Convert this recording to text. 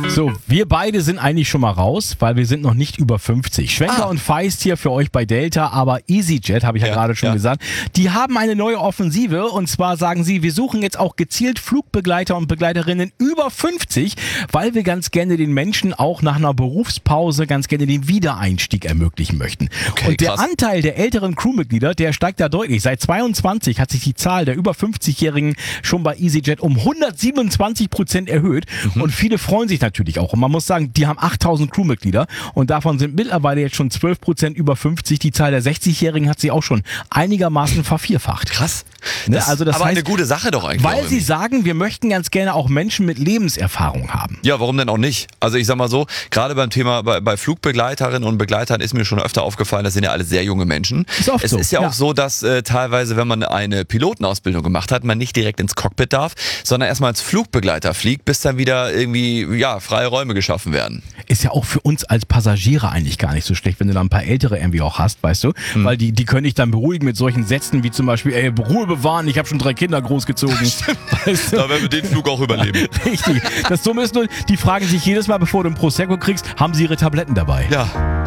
So, wir beide sind eigentlich schon mal raus, weil wir sind noch nicht über 50. Schwenker und Feist hier für euch bei Delta, aber EasyJet, habe ich ja gerade schon gesagt, die haben eine neue Offensive und zwar sagen sie, wir suchen jetzt auch gezielt Flugbegleiter und Begleiterinnen über 50, weil wir ganz gerne den Menschen auch nach einer Berufspause ganz gerne den Wiedereinstieg ermöglichen möchten. Okay, und der krass. Anteil der älteren Crewmitglieder, der steigt da deutlich. Seit 22 hat sich die Zahl der über 50-Jährigen schon bei EasyJet um 127% erhöht und viele freuen sich natürlich auch. Und man muss sagen, die haben 8000 Crewmitglieder und davon sind mittlerweile jetzt schon 12% über 50. Die Zahl der 60-Jährigen hat sich auch schon einigermaßen vervierfacht. Krass. Ne? Also das aber heißt, eine gute Sache doch eigentlich. weil auch sie irgendwie. sagen, wir möchten ganz gerne auch Menschen mit Lebenserfahrung haben. Ja, warum denn auch nicht? Also ich sag mal so, gerade beim Thema bei Flugbegleiterinnen und Begleitern ist mir schon öfter aufgefallen, das sind ja alle sehr junge Menschen. Ist oft es so, ist ja ja. auch so, dass teilweise, wenn man eine Pilotenausbildung gemacht hat, man nicht direkt ins Cockpit darf, sondern erstmal als Flugbegleiter fliegt, bis dann wieder irgendwie freie Räume geschaffen werden. Ist ja auch für uns als Passagiere eigentlich gar nicht so schlecht, wenn du da ein paar Ältere irgendwie auch hast, weißt du? Weil die können dich dann beruhigen mit solchen Sätzen wie zum Beispiel, Ruhe bewahren, ich habe schon 3 Kinder großgezogen. Weißt du? Da werden wir den Flug auch überleben. Richtig. Das Dumme ist nur, die fragen sich jedes Mal, bevor du ein Prosecco kriegst, haben sie ihre Tabletten dabei? Ja.